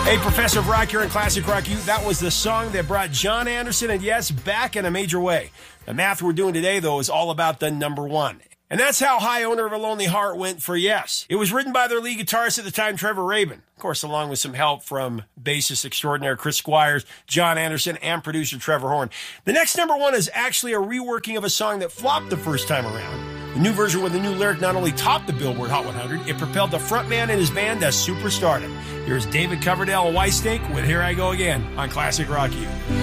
Hey, Professor of Rock here in Classic Rock U. That was the song that brought John Anderson and Yes back in a major way. The math we're doing today, though, is all about the number one. And that's how High Owner of a Lonely Heart went for Yes. It was written by their lead guitarist at the time, Trevor Rabin. Of course, along with some help from bassist extraordinaire Chris Squires, John Anderson, and producer Trevor Horn. The next number one is actually a reworking of a song that flopped the first time around. The new version with the new lyric not only topped the Billboard Hot 100, it propelled the frontman and his band to superstardom. Here's David Coverdale and Whitesnake with Here I Go Again on Classic Rock U.